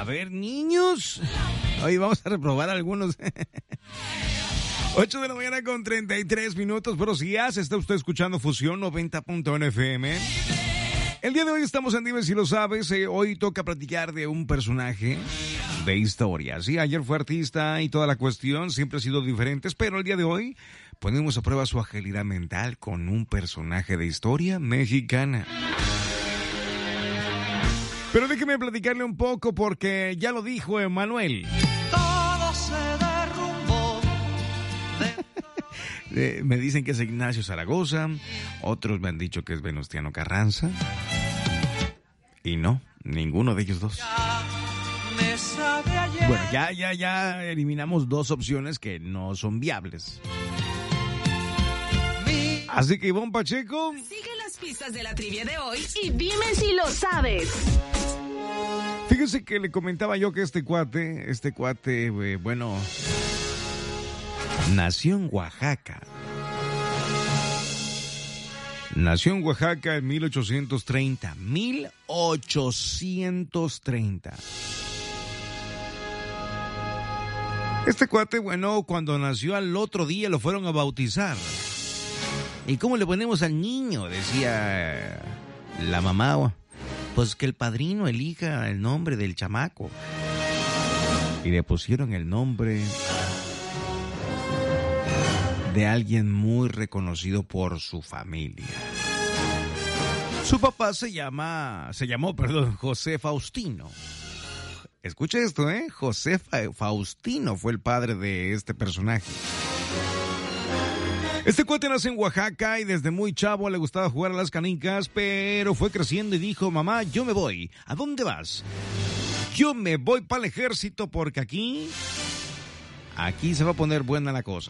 ver, niños. Hoy vamos a reprobar algunos. 8 de la mañana con 33 minutos. Pero si ya se está usted escuchando Fusión 90.1 FM. El día de hoy estamos en Dime si lo sabes. Hoy toca platicar de un personaje de historia. Sí, ayer fue artista y toda la cuestión siempre ha sido diferentes, pero el día de hoy ponemos a prueba su agilidad mental con un personaje de historia mexicana. Pero déjeme platicarle un poco porque ya lo dijo Emanuel. Todo se derrumbó. Me dicen que es Ignacio Zaragoza, otros me han dicho que es Venustiano Carranza. Y no, ninguno de ellos dos. Bueno, ya eliminamos dos opciones que no son viables. Así que Ivonne Pacheco, sigue las pistas de la trivia de hoy y dime si lo sabes. Fíjese que le comentaba yo que este cuate, bueno, nació en Oaxaca. Nació en Oaxaca en 1830. 1830. Este cuate, bueno, cuando nació al otro día lo fueron a bautizar. ¿Y cómo le ponemos al niño? Decía la mamá. Pues que el padrino elija el nombre del chamaco. Y le pusieron el nombre de alguien muy reconocido por su familia. Su papá se llamó, José Faustino. Escucha esto, José Faustino fue el padre de este personaje. Este cuate nace en Oaxaca y desde muy chavo le gustaba jugar a las canicas, pero fue creciendo y dijo, mamá, yo me voy. ¿A dónde vas? Yo me voy para el ejército porque aquí se va a poner buena la cosa.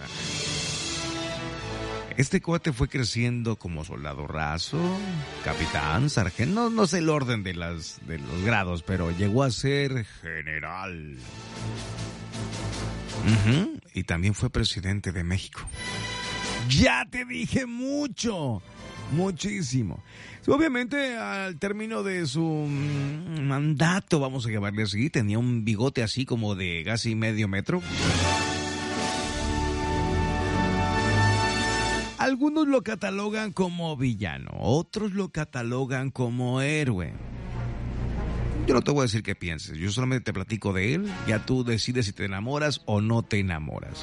Este cuate fue creciendo como soldado raso, capitán, sargento, no sé el orden de los grados, pero llegó a ser general. Y también fue presidente de México. Ya te dije mucho, muchísimo. Obviamente al término de su mandato, vamos a llamarle así, tenía un bigote así como de casi medio metro. Algunos lo catalogan como villano, otros lo catalogan como héroe. Yo no te voy a decir qué pienses, yo solamente te platico de él, ya tú decides si te enamoras o no te enamoras.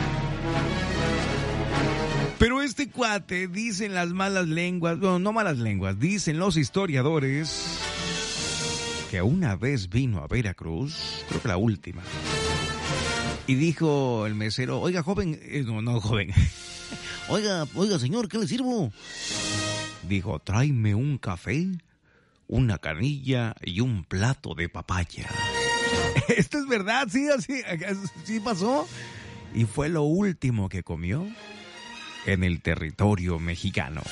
Pero este cuate, dicen las malas lenguas, bueno, no malas lenguas, dicen los historiadores que una vez vino a Veracruz, creo que la última, y dijo el mesero, oiga joven, no joven, oiga señor, ¿qué le sirvo? Dijo, tráeme un café, una canilla y un plato de papaya. Esto es verdad, sí pasó, y fue lo último que comió en el territorio mexicano.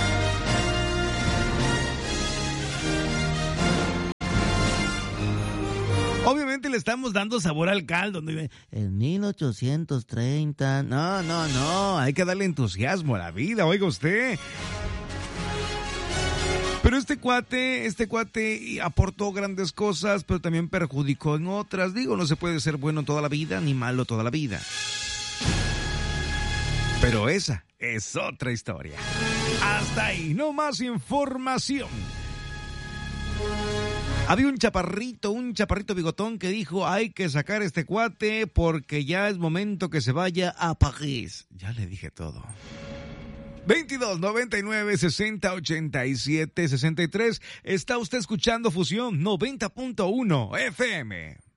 Obviamente le estamos dando sabor al caldo. En 1830. No. Hay que darle entusiasmo a la vida, oiga usted. Pero este cuate aportó grandes cosas, pero también perjudicó en otras. Digo, no se puede ser bueno toda la vida, ni malo toda la vida. Pero esa es otra historia. Hasta ahí, no más información. Había un chaparrito bigotón que dijo, hay que sacar a este cuate porque ya es momento que se vaya a París. Ya le dije todo. 22 99 60 87 63. Está usted escuchando Fusión 90.1 FM.